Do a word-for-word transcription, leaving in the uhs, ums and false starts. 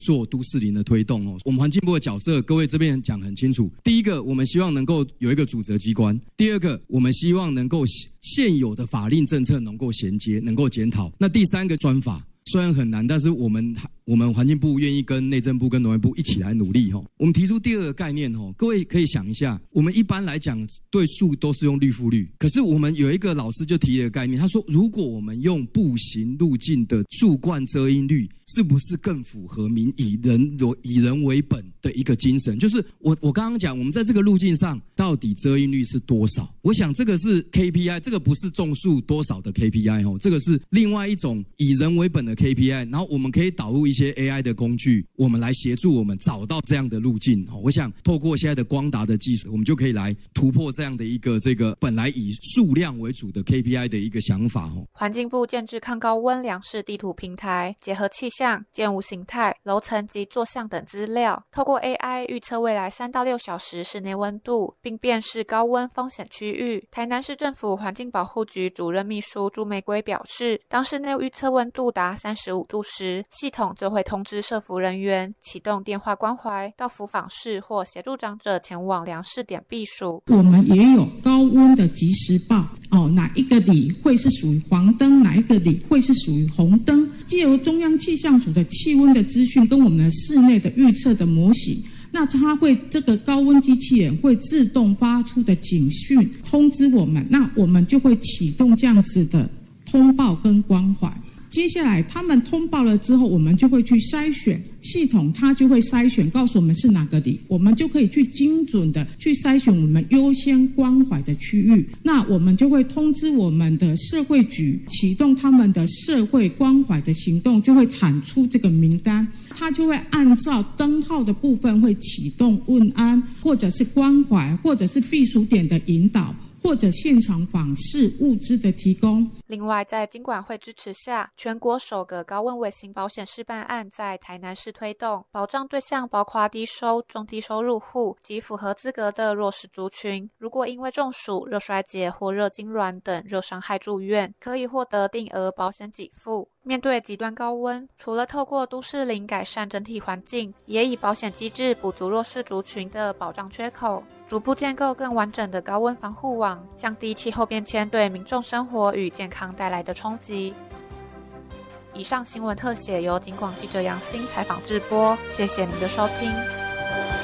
做都市林的推动哦。我们环境部的角色，各位这边讲很清楚。第一个，我们希望能够有一个主责机关；第二个，我们希望能够现有的法令政策能够衔接，能够检讨。那第三个专法。虽然很难，但是我们我们环境部愿意跟内政部跟农业部一起来努力。我们提出第二个概念，各位可以想一下，我们一般来讲对树都是用绿覆率，可是我们有一个老师就提了一个概念，他说如果我们用步行路径的树冠遮阴率，是不是更符合民以人以人为本的一个精神？就是我我刚刚讲，我们在这个路径上到底遮阴率是多少？我想这个是 K P I， 这个不是种树多少的 K P I， 这个是另外一种以人为本的 K P I， 然后我们可以导入一些 A I 的工具，我们来协助我们找到这样的路径。我想透过现在的光达的技术，我们就可以来突破这样的一个这个本来以数量为主的 K P I 的一个想法。 环境部建置抗高温粮食地图平台，结合气象、建物形态、楼层及坐向等资料，透过 A I 预测未来三到六小时室内温度，并辨识高温风险区域。台南市政府环境保护局主任秘书朱玫瑰表示，当室内预测温度达三十五度时，系统就会通知社福人员启动电话关怀，到辅访室或协助长者前往量试点避暑。 我们也有高温的即时报哦，哪一个里会是属于黄灯，哪一个里会是属于红灯，藉由中央气象署的气温的资讯跟我们的室内的预测的模型，那它会这个高温机器人会自动发出的警讯通知我们，那我们就会启动这样子的通报跟关怀。接下来他们通报了之后，我们就会去筛选，系统它就会筛选告诉我们是哪个里，我们就可以去精准的去筛选我们优先关怀的区域。那我们就会通知我们的社会局启动他们的社会关怀的行动，就会产出这个名单，它就会按照灯号的部分会启动问安，或者是关怀，或者是避暑点的引导，或者现场访视物资的提供。 另外，在金管会支持下，全国首个高温微型保险示范案在台南市推动，保障对象包括低收、中低收入户及符合资格的弱势族群。如果因为中暑、热衰竭或热痉挛等热伤害住院，可以获得定额保险给付。面对极端高温，除了透过都市林改善整体环境，也以保险机制补足弱势族群的保障缺口，逐步建构更完整的高温防护网，降低气候变迁对民众生活与健康带来的冲击。以上新闻特写由警广记者杨欣采访制播，谢谢您的收听。